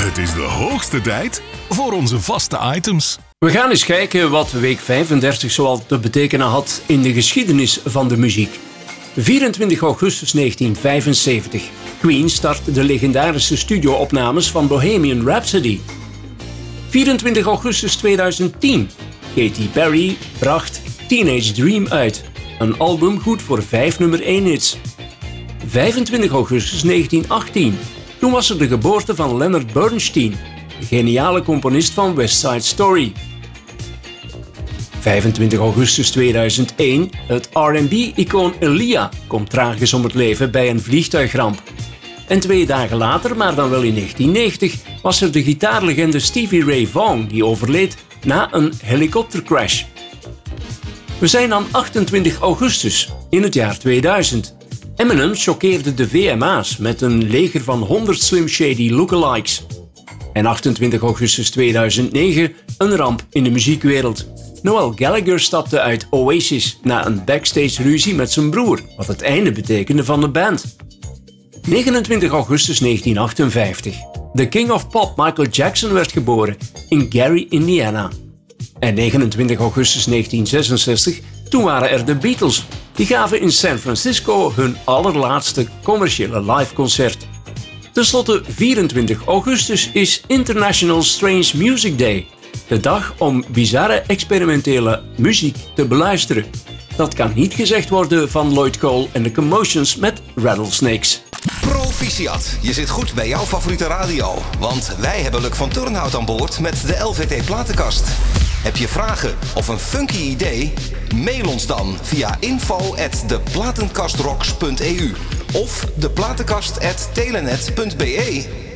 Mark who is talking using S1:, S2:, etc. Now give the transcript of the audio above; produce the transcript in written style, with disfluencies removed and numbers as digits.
S1: Het is de hoogste tijd voor onze vaste items.
S2: We gaan eens kijken wat week 35 zoal te betekenen had in de geschiedenis van de muziek. 24 augustus 1975. Queen start de legendarische studio-opnames van Bohemian Rhapsody. 24 augustus 2010. Katy Perry bracht Teenage Dream uit. Een album goed voor 5 nummer 1 hits. 25 augustus 1918. Toen was er de geboorte van Leonard Bernstein, de geniale componist van West Side Story. 25 augustus 2001. Het R&B-icoon Aaliyah komt tragisch om het leven bij een vliegtuigramp. En 2 dagen later, maar dan wel in 1990, was er de gitaarlegende Stevie Ray Vaughan die overleed na een helikoptercrash. We zijn dan 28 augustus in het jaar 2000. Eminem choqueerde de VMA's met een leger van 100 Slim Shady lookalikes. En 28 augustus 2009, een ramp in de muziekwereld. Noel Gallagher stapte uit Oasis na een backstage ruzie met zijn broer, wat het einde betekende van de band. 29 augustus 1958. De King of Pop Michael Jackson werd geboren in Gary, Indiana. En 29 augustus 1966, toen waren er de Beatles. Die gaven in San Francisco hun allerlaatste commerciële liveconcert. Ten slotte 24 augustus is International Strange Music Day. De dag om bizarre experimentele muziek te beluisteren. Dat kan niet gezegd worden van Lloyd Cole en de Commotions met Rattlesnakes.
S3: Proficiat, je zit goed bij jouw favoriete radio. Want wij hebben Luc van Turnhout aan boord met de LVT Platenkast. Heb je vragen of een funky idee? Mail ons dan via info@deplatenkastrocks.eu of deplatenkast@telenet.be.